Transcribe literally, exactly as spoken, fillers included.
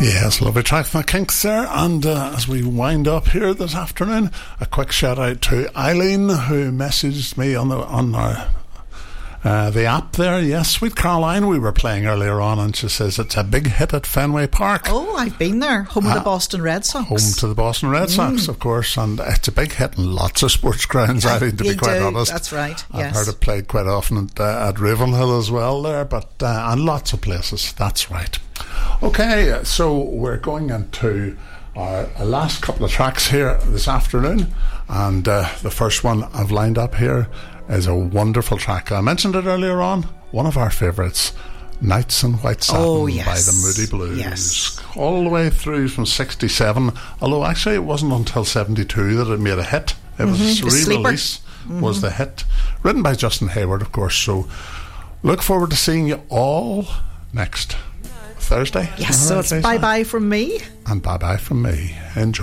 Yes, lovely track from the Kinks there. And uh, as we wind up here this afternoon, a quick shout out to Eileen, who messaged me on the on our uh, the app there. Yes, Sweet Caroline, we were playing earlier on, and she says it's a big hit at Fenway Park. Oh, I've been there. Home of uh, the Boston Red Sox. Home to the Boston Red Sox, mm. of course. And it's a big hit in lots of sports grounds, I think, to you be quite do. honest. That's right, I've yes. heard it played quite often at, uh, at Ravenhill as well there, but uh, and lots of places. That's right. Okay, so we're going into our last couple of tracks here this afternoon, and uh, the first one I've lined up here is a wonderful track. I mentioned it earlier on, one of our favourites, Nights in White Satin oh, yes. by the Moody Blues. Yes. All the way through from sixty-seven, although actually it wasn't until seventy-two that it made a hit. It mm-hmm. was the re-release mm-hmm. was the hit, written by Justin Hayward, of course. So look forward to seeing you all next Thursday. Yes, so it's bye-bye from me. And bye-bye from me. Enjoy.